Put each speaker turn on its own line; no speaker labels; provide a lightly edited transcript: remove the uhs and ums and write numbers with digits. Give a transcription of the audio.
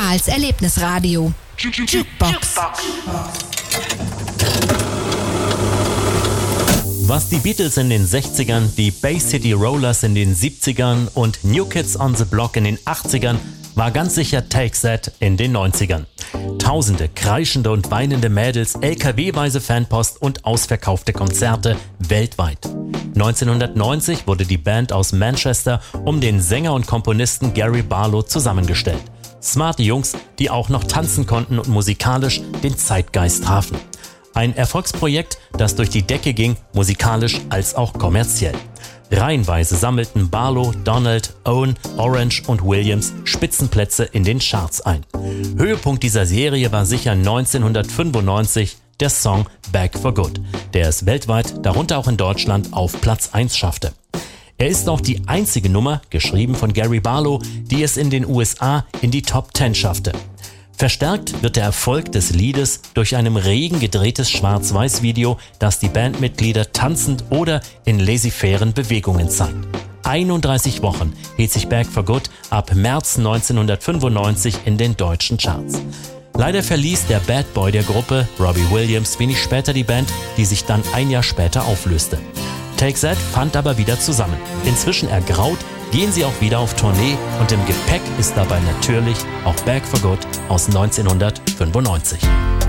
Karls Erlebnisradio. Jukebox.
Was die Beatles in den 60ern, die Bay City Rollers in den 70ern und New Kids on the Block in den 80ern, war ganz sicher Take That in den 90ern. Tausende kreischende und weinende Mädels, LKW-weise Fanpost und ausverkaufte Konzerte weltweit. 1990 wurde die Band aus Manchester um den Sänger und Komponisten Gary Barlow zusammengestellt. Smarte Jungs, die auch noch tanzen konnten und musikalisch den Zeitgeist trafen. Ein Erfolgsprojekt, das durch die Decke ging, musikalisch als auch kommerziell. Reihenweise sammelten Barlow, Donald, Owen, Orange und Williams Spitzenplätze in den Charts ein. Höhepunkt dieser Serie war sicher 1995 der Song Back for Good, der es weltweit, darunter auch in Deutschland, auf Platz 1 schaffte. Er ist auch die einzige Nummer, geschrieben von Gary Barlow, die es in den USA in die Top 10 schaffte. Verstärkt wird der Erfolg des Liedes durch ein im Regen gedrehtes Schwarz-Weiß-Video, das die Bandmitglieder tanzend oder in laissez-fairen Bewegungen zeigt. 31 Wochen hielt sich Back for Good ab März 1995 in den deutschen Charts. Leider verließ der Bad Boy der Gruppe, Robbie Williams, wenig später die Band, die sich dann ein Jahr später auflöste. Take That fand aber wieder zusammen. Inzwischen ergraut, gehen sie auch wieder auf Tournee und im Gepäck ist dabei natürlich auch Back for Good aus 1995.